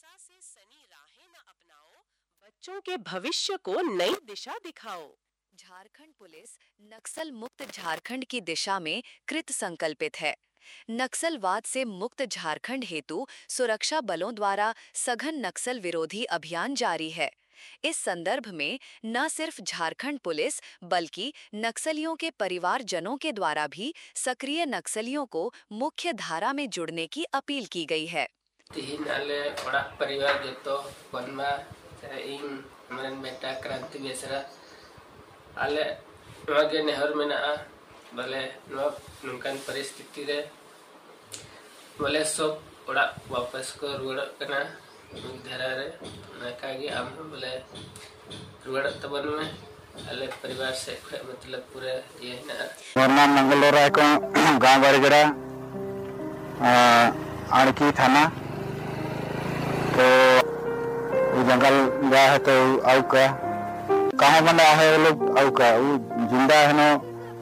हिंसा से सनी राहें न अपनाओ, बच्चों के भविष्य को नई दिशा दिखाओ। झारखंड पुलिस नक्सल मुक्त झारखंड की दिशा में कृत संकल्पित है। नक्सलवाद से मुक्त झारखंड हेतु सुरक्षा बलों द्वारा सघन नक्सल विरोधी अभियान जारी है। इस संदर्भ में न सिर्फ झारखंड पुलिस बल्कि नक्सलियों के परिवारजनों के द्वारा भी सक्रिय नक्सलियों को मुख्य धारा में जुड़ने की अपील की गई है। तिहिन आले ओड़ा परिवार जतो बनमा इन मन बेटा क्रांति बेसरा आले नवागे नेहर मेना भले नुकान परिस्थिति रे भले सब ओड़ा वापस को रुड़ कना धारा रे नाकागे आम भले रुड़ तबन में आले परिवार से मतलब पूरे ये ना मोरना मंगलोरा को गांव बरगड़ा आड़की थाना तो जंगल गया है तो आउ का कहाँ बना है वो लोग आउ का वो जिंदा है ना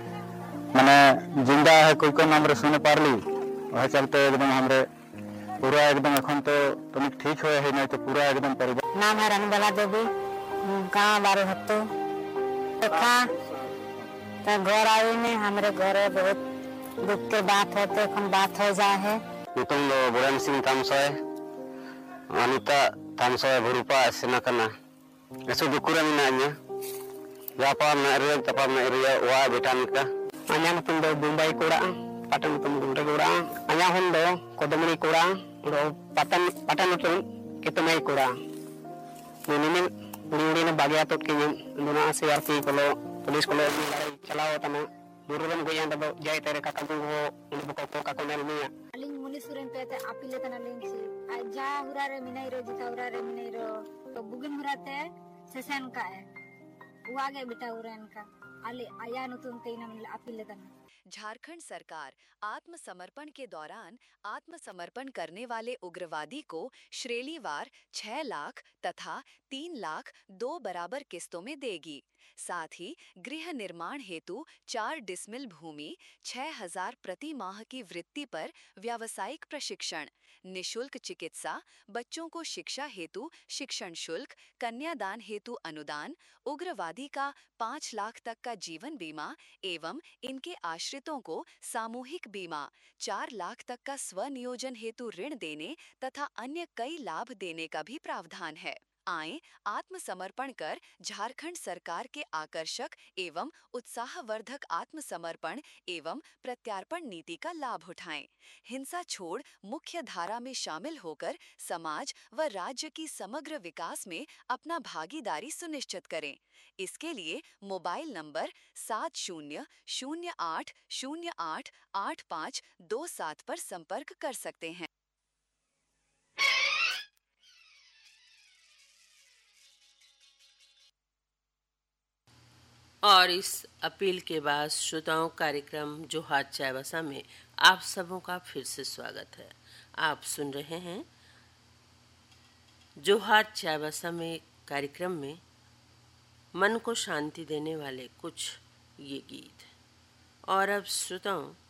मैंने जिंदा है कोई को नाम सुने पार ली वह चलते एकदम हमरे पूरा एकदम अखन तो तुम ठीक हुए है नहीं तो पूरा एकदम परिवार। नाम है रानीबाला देवी, गाँव बारे हत्तो देखा तो घर आई ने हमारे घर बहुत दुख के बात है तो कौन बात हो जाए है। नितुम लो बुरान सिंह तामसोय अनिता तामसोय भरूपा सेना कना ऐसे दुकुरा मिनाnya जापा मेरे तपा मेरे वा बेटा निका अन्या नितुम दो मुंबई कोड़ा पाटन नितुम गुंडे कोड़ा अन्या हुन दो कोदमनी कोड़ा दो पाटन पाटन नितुम केतमई कोड़ा निनिन उड़ी ने बागिया तो के दोना सीआरपी कोलो पुलिस कोलो चलाओ तना बुरुवन गोया दबो जाय तेरे काका को उन को काका नेल मिया अलिंग मुनि सुरेन ते आपिले तना लेंग से जा हुरा रे मिनाई रो जिता हुरा रे मिनाई रो तो बुगिन हुराते सेसन का है वो आगे बेटा हुरन का आले आया नुतुन तेना मिल आपिले तना। झारखंड सरकार आत्मसमर्पण के दौरान आत्मसमर्पण करने वाले उग्रवादी को श्रेणीवार 6 लाख तथा 3 लाख 2 बराबर किस्तों में देगी। साथ ही गृह निर्माण हेतु 4 डिसमिल भूमि 6,000 प्रति माह की वृत्ति पर व्यावसायिक प्रशिक्षण, निशुल्क चिकित्सा, बच्चों को शिक्षा हेतु शिक्षण शुल्क, कन्यादान हेतु अनुदान, उग्रवादी का 5 लाख तक का जीवन बीमा एवं इनके आश्रितों को सामूहिक बीमा, 4 लाख तक का स्वनियोजन हेतु ऋण देने तथा अन्य कई लाभ देने का भी प्रावधान है। आएं आत्मसमर्पण कर झारखंड सरकार के आकर्षक एवं उत्साहवर्धक आत्मसमर्पण एवं प्रत्यार्पण नीति का लाभ उठाएं। हिंसा छोड़ मुख्य धारा में शामिल होकर समाज व राज्य की समग्र विकास में अपना भागीदारी सुनिश्चित करें। इसके लिए मोबाइल नंबर 7008088527 पर संपर्क कर सकते हैं। और इस अपील के बाद श्रोताओं कार्यक्रम जोहार चायबासा में आप सबों का फिर से स्वागत है। आप सुन रहे हैं जोहार चायबासा में कार्यक्रम में मन को शांति देने वाले कुछ ये गीत। और अब श्रोताओं